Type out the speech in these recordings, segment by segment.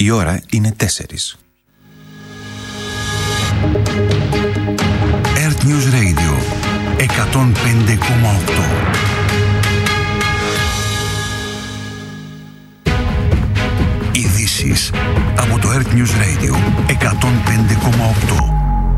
Η ώρα είναι 4. Earth News Radio 105,8. Ειδήσεις από το Earth News Radio 105,8.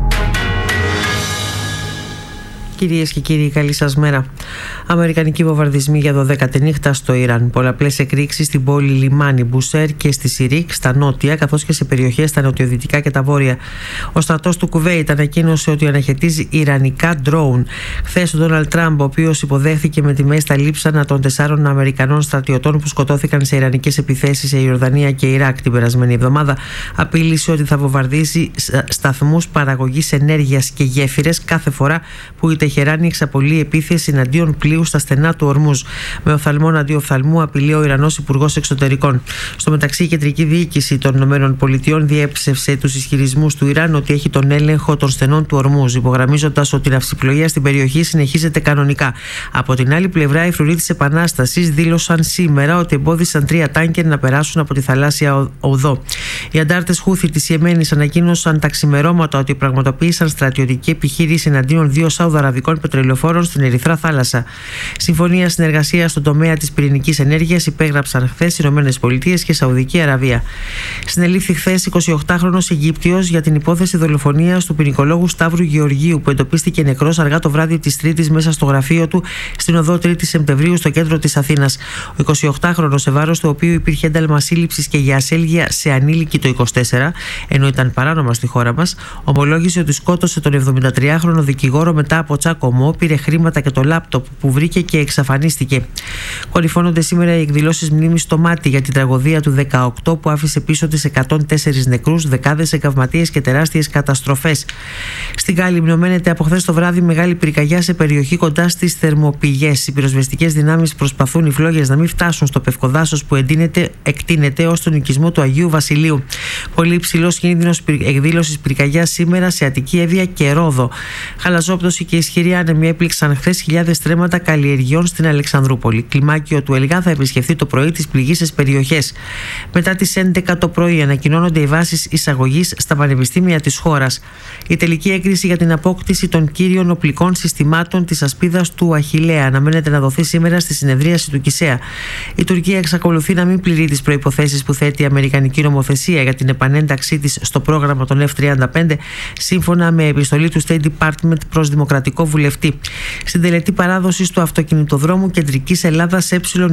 Κυρίες και κύριοι, καλή σας μέρα. Αμερικανικοί βομβαρδισμοί για 12η νύχτα στο Ιράν. Πολλαπλές εκρήξεις στην πόλη λιμάνι Μπουσέρ και στη Σιρίκ στα νότια, καθώς και σε περιοχές στα νοτιοδυτικά και τα βόρεια. Ο στρατός του Κουβέιτ ανακοίνωσε ότι αναχαιτίζει ιρανικά ντρόουν. Χθες ο Ντόναλντ Τραμπ, ο οποίος υποδέχθηκε με τιμές τα λείψανα των 4 Αμερικανών στρατιωτών που σκοτώθηκαν σε ιρανικές επιθέσεις σε Ιορδανία και Ιράκ την περασμένη εβδομάδα, απείλησε ότι θα βομβαρδίσει σταθμούς παραγωγής ενέργειας και γέφυρες κάθε φορά που η Τεχεράνη εξαπολύει επίθεση εναντίον πλοίου στα στενά του Ορμούζ. Με οφθαλμόν αντί οφθαλμού, απειλεί ο Ιρανός Υπουργός Εξωτερικών. Στο μεταξύ, η κεντρική διοίκηση των ΗΠΑ διέψευσε τους ισχυρισμούς του Ιράν ότι έχει τον έλεγχο των στενών του Ορμούζ, υπογραμμίζοντας ότι η ναυσιπλοεία στην περιοχή συνεχίζεται κανονικά. Από την άλλη πλευρά, οι φρουροί της Επανάστασης δήλωσαν σήμερα ότι εμπόδισαν 3 τάνκερ να περάσουν από τη θαλάσσια οδό. Οι αντάρτες Χούθι της Ιεμένης ανακοίνωσαν τα ξημερώματα ότι πραγματοποίησαν στρατιωτική επιχείρηση εναντίον 2 σαουδαραβικών πετρελαιοφόρων στην Ερυθρά Θάλασσα. Συμφωνία συνεργασίας στον τομέα της πυρηνικής ενέργειας υπέγραψαν χθες οι ΗΠΑ και Σαουδική Αραβία. Συνελήφθη χθες 28χρονος Αιγύπτιος για την υπόθεση δολοφονίας του ποινικολόγου Σταύρου Γεωργίου, που εντοπίστηκε νεκρός αργά το βράδυ της Τρίτης μέσα στο γραφείο του στην οδό 3η Σεπτεμβρίου στο κέντρο της Αθήνας. Ο 28χρονος, σε βάρος του οποίου υπήρχε ένταλμα σύλληψης και για ασέλγεια σε ανήλικη το 24, ενώ ήταν παράνομα στη χώρα μας, ομολόγησε ότι σκότωσε τον 73χρονο δικηγόρο μετά από τσάκωμό, πήρε χρήματα και το λάπτοπ που βρήκε και εξαφανίστηκε. Κορυφώνονται σήμερα οι εκδηλώσεις μνήμης στο Μάτι για την τραγωδία του 18 που άφησε πίσω της 104 νεκρούς, δεκάδες εγκαυματίες και τεράστιες καταστροφές. Στην Γάλλη μειωμένεται από χθες το βράδυ μεγάλη πυρκαγιά σε περιοχή κοντά στις θερμοπηγές. Οι πυροσβεστικές δυνάμεις προσπαθούν οι φλόγες να μην φτάσουν στο πευκοδάσος που εκτείνεται ως τον οικισμό του Αγίου Βασιλείου. Πολύ υψηλός κίνδυνος εκδήλωσης πυρκαγιάς σήμερα σε Αττική, Εύβοια και Ρόδο. Χαλαζόπτωση και ισχυρή άνεμοι έπληξαν χθες χιλιάδες στρέμματα καλλιεργειών στην Αλεξανδρούπολη. Κλιμάκιο του Ελγά θα επισκεφθεί το πρωί τις πληγείσες περιοχές. Μετά τις 11 το πρωί ανακοινώνονται οι βάσεις εισαγωγής στα πανεπιστήμια της χώρας. Η τελική έγκριση για την απόκτηση των κύριων οπλικών συστημάτων της ασπίδας του Αχιλλέα αναμένεται να δοθεί σήμερα στη συνεδρίαση του ΚΙΣΕΑ. Η Τουρκία εξακολουθεί να μην πληρεί τις προϋποθέσεις που θέτει η αμερικανική νομοθεσία για την επανένταξή της στο πρόγραμμα των F-35, σύμφωνα με επιστολή του State Department προς δημοκρατικό βουλευτή. Στην τελετή παράδοσης του αυτοκινητοδρόμου Κεντρικής Ελλάδας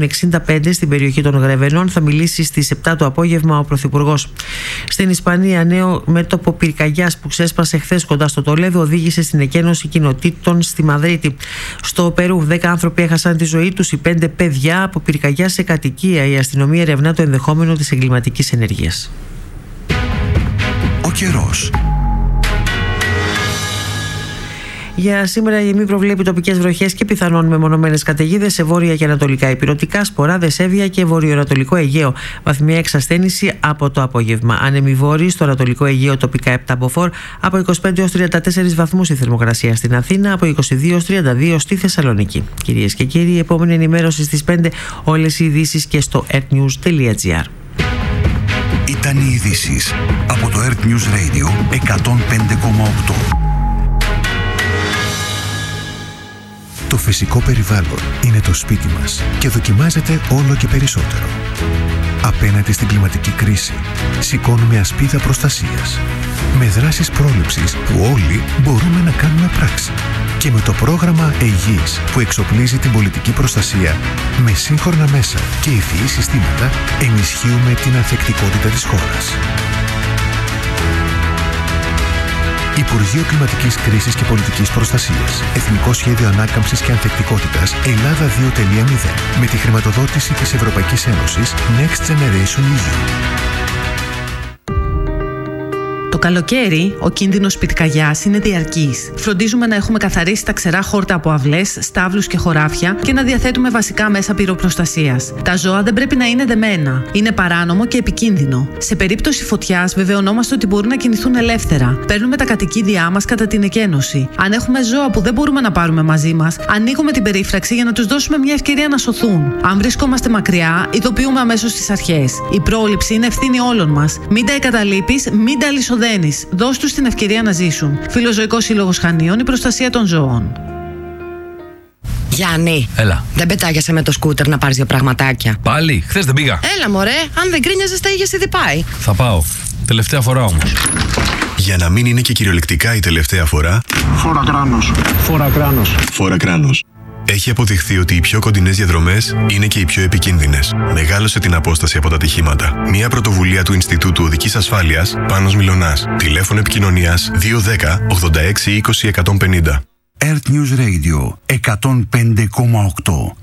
Ε65 στην περιοχή των Γρεβενών θα μιλήσει στις 7 το απόγευμα ο Πρωθυπουργός. Στην Ισπανία, νέο μέτωπο πυρκαγιάς που ξέσπασε χθες κοντά στο Τολέδο οδήγησε στην εκένωση κοινοτήτων στη Μαδρίτη. Στο Περού, 10 άνθρωποι έχασαν τη ζωή τους, οι 5 παιδιά από πυρκαγιά σε κατοικία. Η αστυνομία ερευνά το ενδεχόμενο της εγκληματικής ενέργειας. Ο καιρός. Για σήμερα η ΕΜΗ προβλέπει τοπικές βροχές και πιθανόν μεμονωμένες καταιγίδες σε βόρεια και ανατολικά υπηρρωτικά, Σποράδες, Εύβοια και βορειοανατολικό Αιγαίο. Βαθμιαία εξασθένηση από το απόγευμα. Άνεμοι βόρειοι στο ανατολικό Αιγαίο, τοπικά 7 μποφόρ, από 25 έως 34 βαθμούς η θερμοκρασία στην Αθήνα, από 22 έως 32 στη Θεσσαλονίκη. Κυρίες και κύριοι, η επόμενη ενημέρωση στις 5, όλες οι ειδήσεις και στο earthnews.gr. Ήταν οι ειδήσεις από το Earth News Radio 105,8. Το φυσικό περιβάλλον είναι το σπίτι μας και δοκιμάζεται όλο και περισσότερο. Απέναντι στην κλιματική κρίση, σηκώνουμε ασπίδα προστασίας. Με δράσεις πρόληψης που όλοι μπορούμε να κάνουμε πράξη. Και με το πρόγραμμα ΕΓΙΙΣ που εξοπλίζει την πολιτική προστασία με σύγχρονα μέσα και ευφυή συστήματα, ενισχύουμε την ανθεκτικότητα της χώρας. Υπουργείο Κλιματικής Κρίσης και Πολιτικής Προστασίας. Εθνικό Σχέδιο Ανάκαμψης και Ανθεκτικότητας Ελλάδα 2.0 με τη χρηματοδότηση της Ευρωπαϊκής Ένωσης Next Generation EU. καλοκαίρι, ο κίνδυνος πυρκαγιάς είναι διαρκής. Φροντίζουμε να έχουμε καθαρίσει τα ξερά χόρτα από αυλές, στάβλους και χωράφια και να διαθέτουμε βασικά μέσα πυροπροστασίας. Τα ζώα δεν πρέπει να είναι δεμένα. Είναι παράνομο και επικίνδυνο. Σε περίπτωση φωτιάς, βεβαιωνόμαστε ότι μπορούν να κινηθούν ελεύθερα. Παίρνουμε τα κατοικίδια μας κατά την εκένωση. Αν έχουμε ζώα που δεν μπορούμε να πάρουμε μαζί μας, ανοίγουμε την περίφραξη για να τους δώσουμε μια ευκαιρία να σωθούν. Αν βρισκόμαστε μακριά, ειδοποιούμε αμέσως τις αρχές. Η πρόληψη είναι ευθύνη όλων μας. Μην τα εγκαταλείπεις, μην τα αλυσοδένεις. Δώσ' τους την ευκαιρία να ζήσουν. Φιλοζωικός Σύλλογος Χανίων, η προστασία των ζώων. Γιάννη, έλα. Δεν πετάγεσαι με το σκούτερ να πάρεις δύο πραγματάκια? Πάλι, χθες δεν πήγα. Έλα μωρέ, αν δεν κρίνιαζες τα είχες ήδη πάει. Θα πάω. Τελευταία φορά όμως. Για να μην είναι και κυριολεκτικά η τελευταία φορά, Φόρα κράνος. Φόρα κράνος. Φόρα κράνος. Έχει αποδειχθεί ότι οι πιο κοντινές διαδρομές είναι και οι πιο επικίνδυνες. Μεγάλωσε την απόσταση από τα ατυχήματα. Μια πρωτοβουλία του Ινστιτούτου Οδικής Ασφάλειας, Πάνος Μιλωνάς. Τηλέφωνο επικοινωνίας 210 86 20 150. Earth News Radio 105,8.